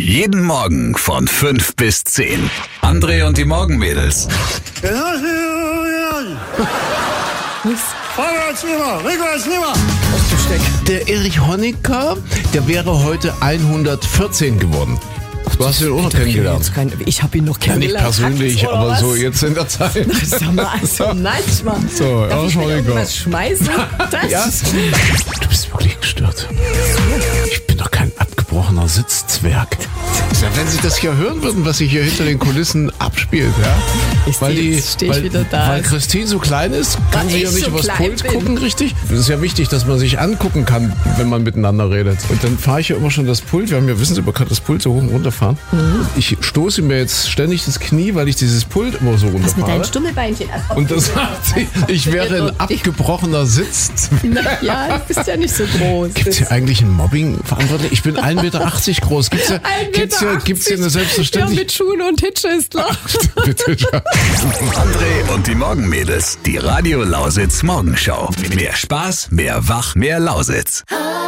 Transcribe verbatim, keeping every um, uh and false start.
Jeden Morgen von fünf bis zehn. André und die Morgenmädels. Vorwärts nimmer, rückwärts nimmer. Der Erich Honecker, der wäre heute hundertvierzehn geworden. Du hast ihn auch noch kennengelernt. Ich habe ihn noch Ja, nicht kennengelernt. persönlich, Oder aber was? so jetzt in der Zeit. Sag mal, also manchmal. So, Darf ich Erich mir Honecker. irgendwas schmeißen? Das Ja? Du bist wirklich gestört. Ich bin doch kein abgebrochener Sitzzwerg. Ja, wenn Sie das hier hören würden, was sich hier hinter den Kulissen abspielt, ja? Ich Weil steh- die, jetzt steh ich weil, wieder da. weil Christine so klein ist, kann Weil sie ja ich nicht so übers klein Pult bin. gucken, richtig? Es ist ja wichtig, dass man sich angucken kann, wenn man miteinander redet. Und dann fahre ich ja immer schon das Pult. Wir haben ja, wissen Sie, man kann das Pult so hoch und runter fahren. Mhm. Ich stoße mir jetzt ständig das Knie, weil ich dieses Pult immer so Was mit runterfahre. deinen Stummelbeinchen? Also, Und das sagt sie, ich wäre ein abgebrochener Sitz. ja, du bist ja nicht so groß. Gibt es hier eigentlich ein Mobbing verantwortlich? Ich bin ein Meter achtzig groß. Gibt es hier, gibt's hier, gibt's hier eine Ja, Selbstverständlichkeit? mit Schuhen und Hitche ist klar. Bitte. André und die Morgenmädels. Die Radio Lausitz Morgenschau. Mehr Spaß, mehr Wach, mehr Lausitz.